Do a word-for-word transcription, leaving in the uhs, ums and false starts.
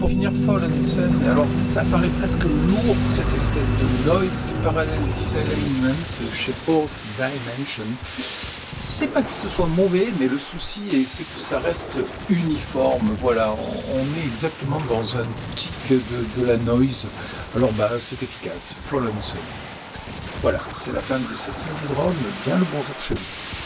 pour finir, Fallen Sun, alors ça paraît presque lourd, cette espèce de noise parallel disalignment chez Fourth Dimension. C'est pas que ce soit mauvais, mais le souci est, c'est que ça reste uniforme. Voilà, on, on est exactement dans un tic de, de la noise. Alors bah c'est efficace, Fallen Sun. Voilà, c'est la fin de cette vidéo. Bien le bonjour chez vous.